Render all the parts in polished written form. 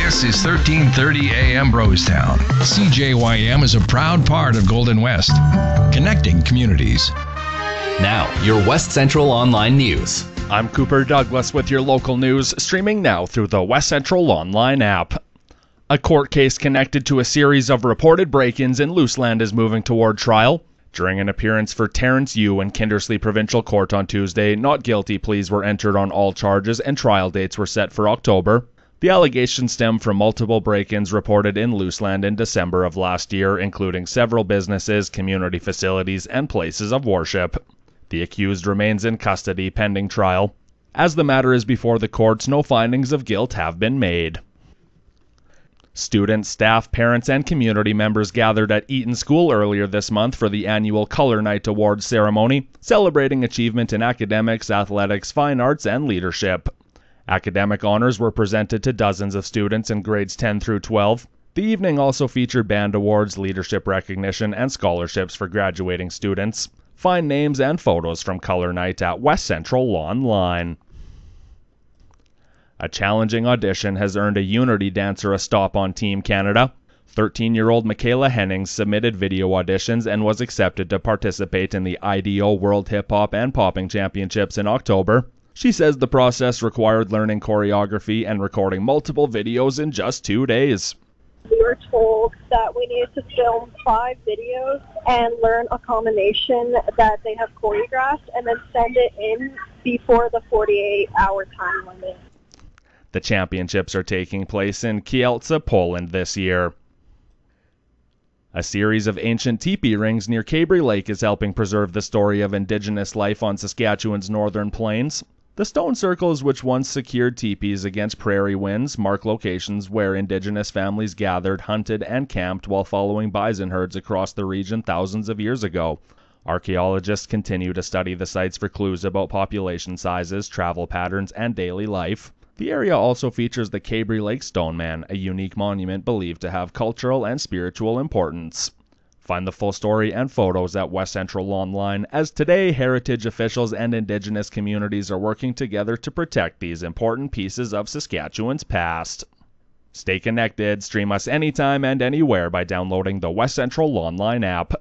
This is 1330 AM Brostown. CJYM is a proud part of Golden West, connecting communities. Now, your West Central Online News. I'm Cooper Douglas with your local news, streaming now through the West Central Online app. A court case connected to a series of reported break-ins in Luseland is moving toward trial. During an appearance for Terrence Yu in Kindersley Provincial Court on Tuesday, not guilty pleas were entered on all charges and trial dates were set for October. The allegations stem from multiple break-ins reported in Luseland in December of last year, including several businesses, community facilities, and places of worship. The accused remains in custody pending trial. As the matter is before the courts, no findings of guilt have been made. Students, staff, parents, and community members gathered at Eaton School earlier this month for the annual Color Night Awards ceremony, celebrating achievement in academics, athletics, fine arts, and leadership. Academic honors were presented to dozens of students in grades 10 through 12. The evening also featured band awards, leadership recognition, and scholarships for graduating students. Find names and photos from Color Night at West Central Online. A challenging audition has earned a Unity dancer a stop on Team Canada. 13-year-old Michaela Hennings submitted video auditions and was accepted to participate in the IDO World Hip Hop and Popping Championships in October. She says the process required learning choreography and recording multiple videos in just 2 days. We were told that we needed to film 5 videos and learn a combination that they have choreographed and then send it in before the 48-hour time limit. The championships are taking place in Kielce, Poland this year. A series of ancient teepee rings near Cabri Lake is helping preserve the story of Indigenous life on Saskatchewan's northern plains. The stone circles, which once secured teepees against prairie winds, mark locations where Indigenous families gathered, hunted, and camped while following bison herds across the region thousands of years ago. Archaeologists continue to study the sites for clues about population sizes, travel patterns, and daily life. The area also features the Cabri Lake Stoneman, a unique monument believed to have cultural and spiritual importance. Find the full story and photos at West Central Online, as today heritage officials and Indigenous communities are working together to protect these important pieces of Saskatchewan's past. Stay connected, stream us anytime and anywhere by downloading the West Central Online app.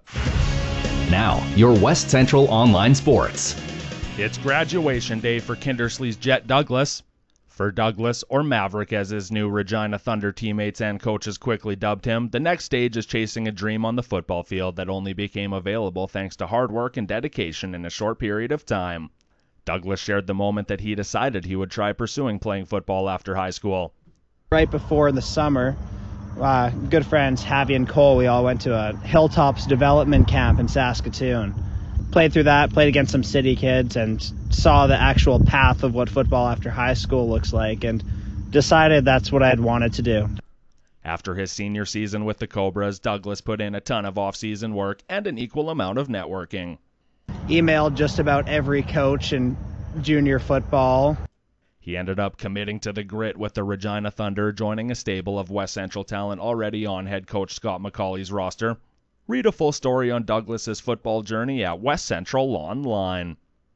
Now, your West Central Online Sports. It's graduation day for Kindersley's Jet Douglas. For Douglas, or Maverick as his new Regina Thunder teammates and coaches quickly dubbed him, the next stage is chasing a dream on the football field that only became available thanks to hard work and dedication in a short period of time. Douglas shared the moment that he decided he would try pursuing playing football after high school. Right before in the summer, good friends Javi and Cole, we all went to a Hilltops development camp in Saskatoon. Played through that, played against some city kids, and saw the actual path of what football after high school looks like, and decided that's what I'd wanted to do. After his senior season with the Cobras, Douglas put in a ton of off-season work and an equal amount of networking. Emailed just about every coach in junior football. He ended up committing to the grit with the Regina Thunder, joining a stable of West Central talent already on head coach Scott McCauley's roster. Read a full story on Douglas's football journey at West Central Online.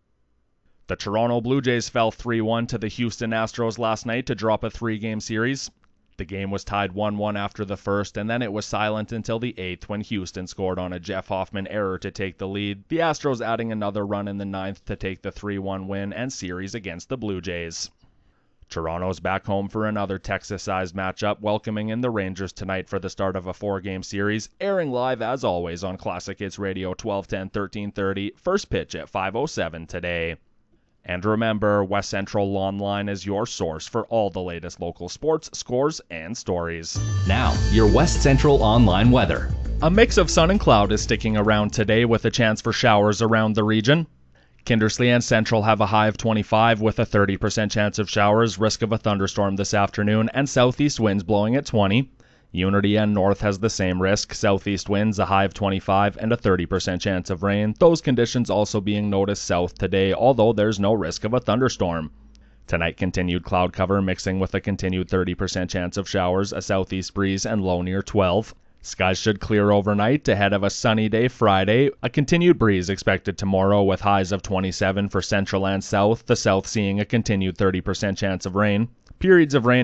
The Toronto Blue Jays fell 3-1 to the Houston Astros last night to drop a 3-game series. The game was tied 1-1 after the first, and then it was silent until the 8th when Houston scored on a Jeff Hoffman error to take the lead, the Astros adding another run in the 9th to take the 3-1 win and series against the Blue Jays. Toronto's back home for another Texas-sized matchup, welcoming in the Rangers tonight for the start of a 4-game series, airing live as always on Classic Hits Radio 1210, 1330, first pitch at 5:07 today. And remember, West Central Online is your source for all the latest local sports, scores, and stories. Now, your West Central Online weather. A mix of sun and cloud is sticking around today with a chance for showers around the region. Kindersley and Central have a high of 25 with a 30% chance of showers, risk of a thunderstorm this afternoon, and southeast winds blowing at 20. Unity and North has the same risk, southeast winds, a high of 25, and a 30% chance of rain. Those conditions also being noticed south today, although there's no risk of a thunderstorm. Tonight, continued cloud cover mixing with a continued 30% chance of showers, a southeast breeze, and low near 12. Skies should clear overnight ahead of a sunny day Friday. A continued breeze expected tomorrow with highs of 27 for central and south, the south seeing a continued 30% chance of rain. Periods of rain